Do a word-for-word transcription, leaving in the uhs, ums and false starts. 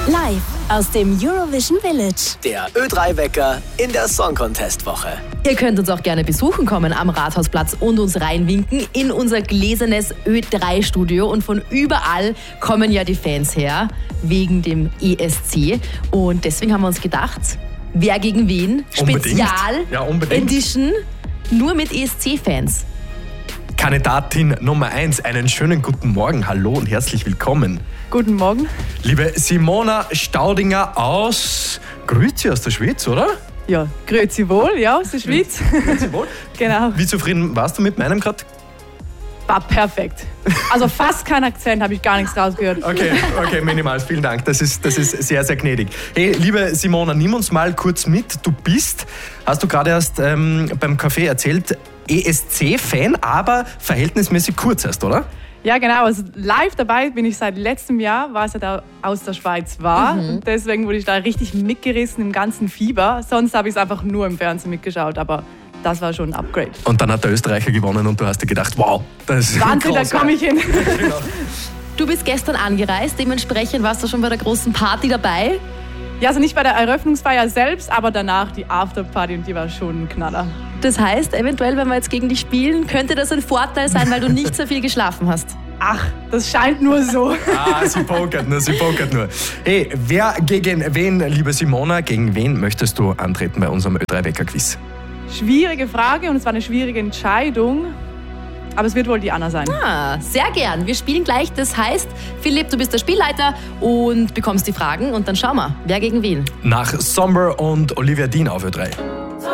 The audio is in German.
Live aus dem Eurovision Village. Der Ö drei Wecker in der Song Contest Woche. Ihr könnt uns auch gerne besuchen kommen am Rathausplatz und uns reinwinken in unser gläsernes Ö drei Studio. Und von überall kommen ja die Fans her, wegen dem E S C. Und deswegen haben wir uns gedacht, wer gegen wen? Spezial Ja, unbedingt. Edition, nur mit E S C-Fans. Kandidatin Nummer eins, einen schönen guten Morgen. Hallo und herzlich willkommen. Guten Morgen. Liebe Simona Staudinger aus Grüezi aus der Schweiz, oder? Ja, grüezi wohl, ja, aus der Schweiz. Grüezi wohl. Genau. Wie zufrieden warst du mit meinem gerade? War perfekt. Also fast kein Akzent, habe ich gar nichts rausgehört. Okay, okay, minimal, vielen Dank. Das ist, das ist sehr, sehr gnädig. Hey, liebe Simona, nimm uns mal kurz mit. Du bist, hast du gerade erst ähm, beim Café erzählt, E S C-Fan, aber verhältnismäßig kurz erst, oder? Ja, genau. Also live dabei bin ich seit letztem Jahr, was er da aus der Schweiz war. Mhm. Und deswegen wurde ich da richtig mitgerissen im ganzen Fieber. Sonst habe ich es einfach nur im Fernsehen mitgeschaut, aber das war schon ein Upgrade. Und dann hat der Österreicher gewonnen und du hast dir gedacht, wow, das ist Wahnsinn, da groß, komme ja. ich hin. Genau. Du bist gestern angereist, dementsprechend warst du schon bei der großen Party dabei. Ja, also nicht bei der Eröffnungsfeier selbst, aber danach die Afterparty und die war schon ein Knaller. Das heißt, eventuell, wenn wir jetzt gegen dich spielen, könnte das ein Vorteil sein, weil du nicht so viel geschlafen hast. Ach, das scheint nur so. Ah, sie pokert nur, sie pokert nur. Hey, wer gegen wen, liebe Simona, gegen wen möchtest du antreten bei unserem Ö drei Wecker Quiz? Schwierige Frage und es war eine schwierige Entscheidung. Aber es wird wohl die Anna sein. Ah, sehr gern. Wir spielen gleich. Das heißt, Philipp, du bist der Spielleiter und bekommst die Fragen. Und dann schauen wir, wer gegen wen. Nach Sommer und Olivia Dean auf Ö drei.